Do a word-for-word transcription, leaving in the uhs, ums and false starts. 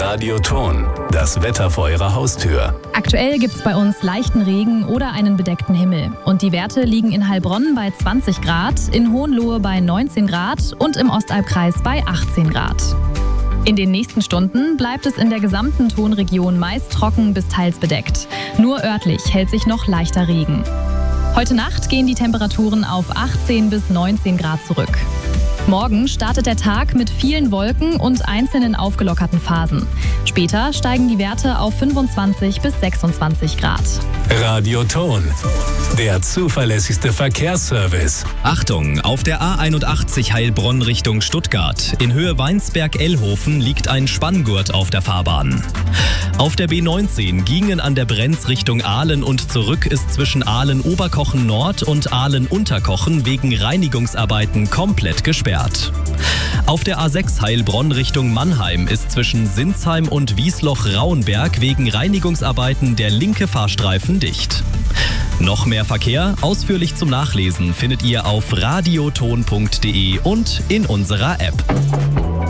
Radioton, das Wetter vor Ihrer Haustür. Aktuell gibt es bei uns leichten Regen oder einen bedeckten Himmel. Und die Werte liegen in Heilbronn bei zwanzig Grad, in Hohenlohe bei neunzehn Grad und im Ostalbkreis bei achtzehn Grad. In den nächsten Stunden bleibt es in der gesamten Tonregion meist trocken bis teils bedeckt. Nur örtlich hält sich noch leichter Regen. Heute Nacht gehen die Temperaturen auf achtzehn bis neunzehn Grad zurück. Morgen startet der Tag mit vielen Wolken und einzelnen aufgelockerten Phasen. Später steigen die Werte auf fünfundzwanzig bis sechsundzwanzig Grad. Radioton, der zuverlässigste Verkehrsservice. Achtung, auf der A einundachtzig Heilbronn Richtung Stuttgart. In Höhe Weinsberg-Ellhofen liegt ein Spanngurt auf der Fahrbahn. Auf der B neunzehn Giengen an der Brenz Richtung Aalen und zurück ist zwischen Aalen-Oberkochen Nord und Aalen-Unterkochen wegen Reinigungsarbeiten komplett gesperrt. Auf der A sechs Heilbronn Richtung Mannheim ist zwischen Sinsheim und Wiesloch-Rauenberg wegen Reinigungsarbeiten der linke Fahrstreifen dicht. Noch mehr Verkehr, ausführlich zum Nachlesen, findet ihr auf radioton punkt de und in unserer App.